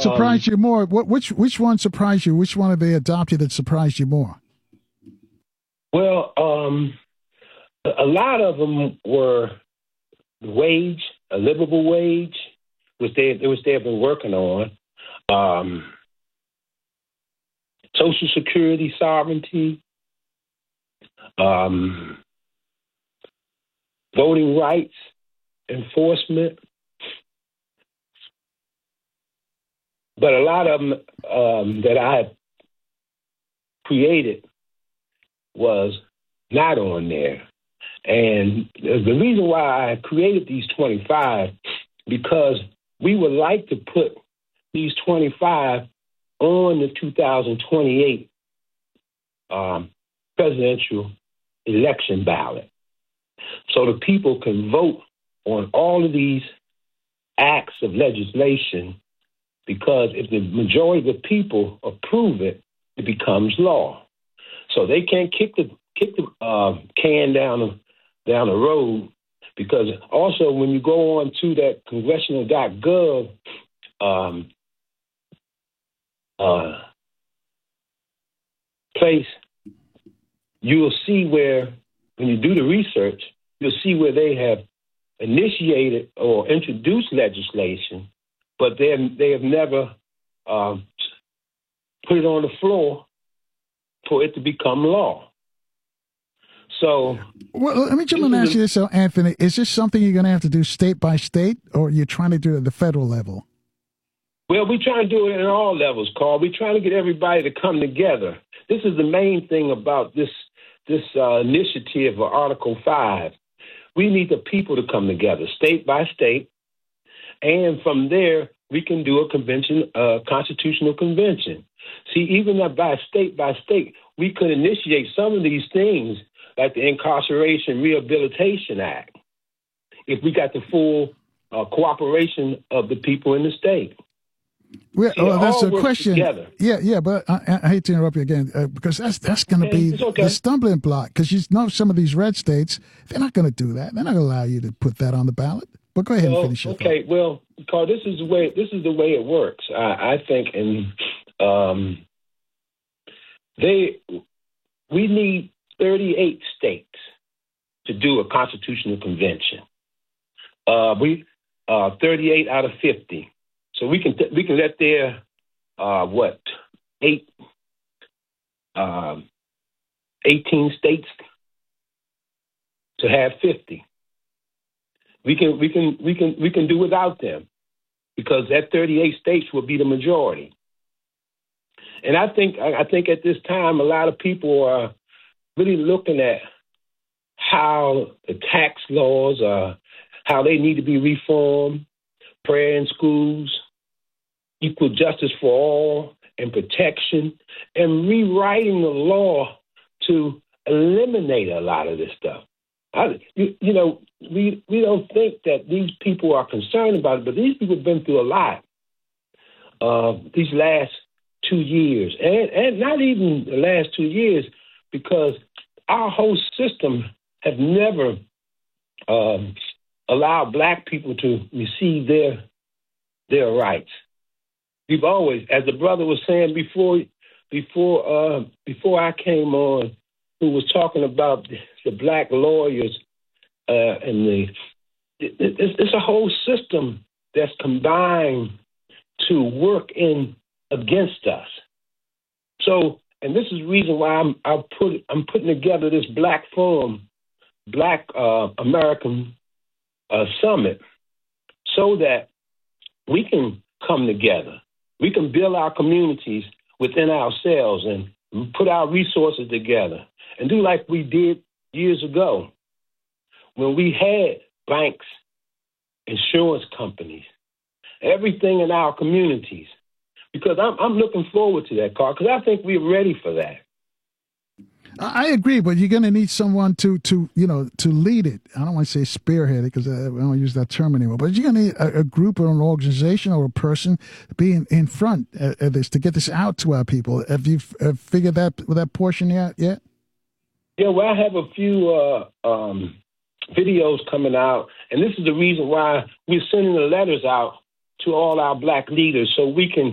surprised you more? Which one surprised you? Which one have they adopted that surprised you more? Well, a lot of them were wage, a livable wage, which they have been working on. Social Security sovereignty, voting rights enforcement. But a lot of them that I created was not on there. And the reason why I created these 25, because we would like to put these 25 on the 2028 presidential election ballot, so the people can vote on all of these acts of legislation, because if the majority of the people approve it, it becomes law. So they can't kick the can down the road, because also when you go on to that congressional.gov place, you'll see where, when you do the research, you'll see where they have initiated or introduced legislation, but they have never put it on the floor for it to become law. So, well, let me jump and ask you this, Anthony. Is this something you're going to have to do state by state, or you're trying to do it at the federal level? Well, we're trying to do it at all levels, Carl. We're trying to get everybody to come together. This is the main thing about this initiative of Article 5. We need the people to come together, state by state, and from there, we can do a convention, constitutional convention. See, even by state, we could initiate some of these things, like the Incarceration Rehabilitation Act, if we got the full cooperation of the people in the state. Well, that's a question. Together. Yeah, but I hate to interrupt you again, because that's going to be the stumbling block. Because you know, some of these red states, they're not going to do that. They're not going to allow you to put that on the ballot. But go ahead and finish it. Okay, well, Carl, this is the way it works. I think, and we need 38 states to do a constitutional convention. 38 out of 50. So we can let their 18 states to have 50. We can do without them, because that 38 states will be the majority. And I think at this time a lot of people are really looking at how the tax laws how they need to be reformed, prayer in schools, equal justice for all, and protection, and rewriting the law to eliminate a lot of this stuff. We don't think that these people are concerned about it, but these people have been through a lot these last 2 years, and not even the last 2 years, because our whole system has never allowed Black people to receive their rights. We've always, as the brother was saying before I came on, who was talking about the Black lawyers and it's a whole system that's combined to work in against us. So, and this is the reason why I'm putting together this Black Forum, Black American Summit, so that we can come together. We can build our communities within ourselves and put our resources together and do like we did years ago when we had banks, insurance companies, everything in our communities. Because I'm looking forward to that, Carl, because I think we're ready for that. I agree, but you're going to need someone to lead it. I don't want to say spearhead it, because I don't use that term anymore. But you're going to need a group or an organization or a person being in front of this to get this out to our people. Have you figured that portion yet? Yeah, well, I have a few videos coming out, and this is the reason why we're sending the letters out to all our Black leaders, so we can